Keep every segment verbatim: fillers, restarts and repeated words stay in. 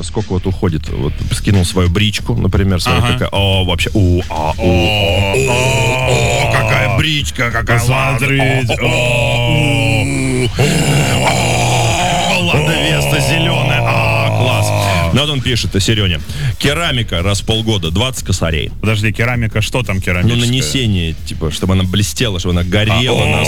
сколько вот уходит. Вот скинул свою бричку, например, свою Ага. такая, о, вообще, у, а, у, о, о, о, какая бричка, какая Посмотреть. Лада Веста зеленая, а, класс. Ну, вот он пишет, Сереня, керамика раз в полгода, двадцать косарей. Подожди, керамика, что там Ну, керамическое? нанесение, типа, чтобы она блестела, чтобы она горела на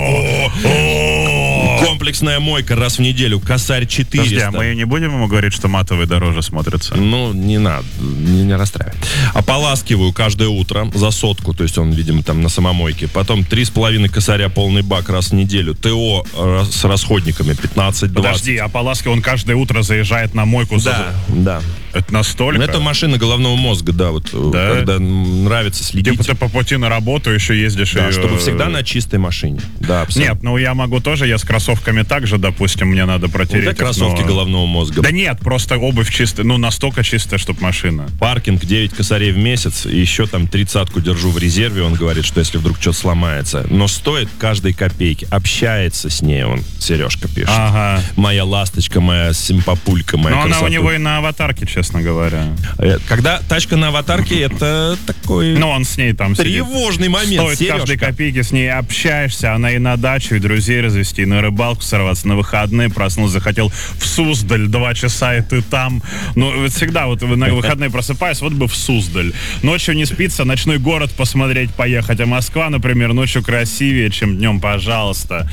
судо. Комплексная мойка раз в неделю, косарь четыреста. Подожди, а мы не будем ему говорить, что матовый дороже смотрится? Ну, не надо, не, не расстраивай. Ополаскиваю каждое утро за сотку, то есть он, видимо, там на самомойке. Потом три с половиной косаря полный бак раз в неделю. ТО с расходниками пятнадцать-двадцать. Подожди, Ополаски, он каждое утро заезжает на мойку. Да, да. Это настолько? Ну, это машина головного мозга, да, вот, Да? когда нравится следить. Типа ты по пути на работу еще ездишь Да, и... чтобы всегда на чистой машине. Да, абсолютно. Нет, ну я могу тоже, я с кроссовками также, допустим, мне надо протереть. Вот это кроссовки но- головного мозга. Да нет, просто обувь чистая, ну настолько чистая, чтобы машина. Паркинг девять косарей в месяц, и еще там тридцатку держу в резерве, он говорит, что если вдруг что-то сломается. Но стоит каждой копейки. Общается с ней он, Сережка пишет. Ага. Моя ласточка, моя симпапулька, моя Но она у красотулька. него и на аватарке, честно говоря. Э, Когда тачка на аватарке, это такой Ну он с ней там сидит. тревожный момент, Стоит Сережка. каждой копейки, с ней общаешься, она и на дачу, и друзей развести, и на рыбалку сорваться, на выходные проснулся, захотел в Суздаль два часа, и ты там. Ну, вот всегда вот на выходные просыпаюсь, вот бы в Суздаль. Ночью не спится, ночной город посмотреть, поехать. А Москва, например, ночью красивее, чем днем, пожалуйста.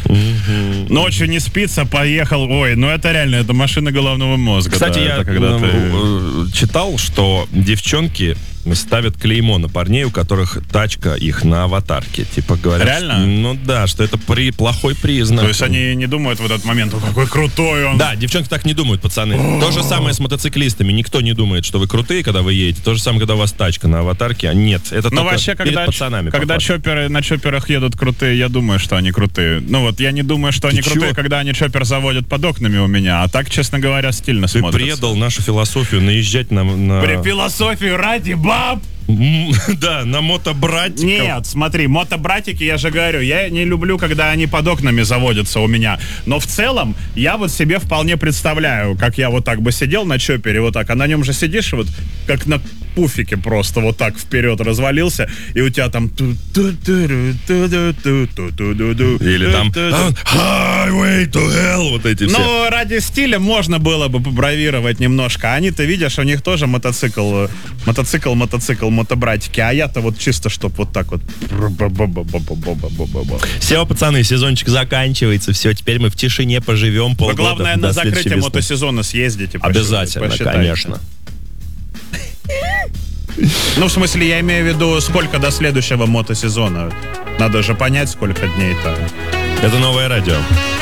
Ночью не спится, поехал. Ой, ну это реально, это машина головного мозга. Кстати, да, я это когда ну, ты... э, читал, что девчонки ставят клеймо на парней, у которых тачка их на аватарке. Типа говорят, Реально? что- ну да, что это при, плохой признак. То есть они не думают в этот момент, «О, какой крутой он». Да, девчонки так не думают, пацаны. То же самое с мотоциклистами. Никто не думает, что вы крутые, когда вы едете. То же самое, когда у вас тачка на аватарке. А нет, это Ну только вообще, перед когда, пацанами. когда по факту. чопперы на чопперах едут крутые, я думаю, что они крутые. Ну вот, я не думаю, что они чё? крутые, когда они чоппер заводят под окнами у меня. А так, честно говоря, стильно Ты смотрится. предал нашу философию наезжать на... на- При философию ради баб! М, Да, на мотобратиков. Нет, смотри, мотобратики, я же говорю, я не люблю, когда они под окнами заводятся у меня. Но в целом, я вот себе вполне представляю, как я вот так бы сидел на чоппере, вот так, а на нем же сидишь вот, как на пуфике просто вот так вперед развалился, и у тебя там... Или там Highway to Hell, вот эти все. Ну, ради стиля можно было бы побравировать немножко. Они-то, видишь, у них тоже мотоцикл, мотоцикл, мотоцикл, мотобратики. А я-то вот чисто, чтоб вот так вот. Все, пацаны, сезончик заканчивается. Все, теперь мы в тишине поживем Вы, полгода. главное, до на следующей закрытие весны. мотосезона съездите. Обязательно, посчитайте. конечно. Ну, в смысле, я имею в виду, сколько до следующего мотосезона. Надо же понять, сколько дней-то. Это новое радио.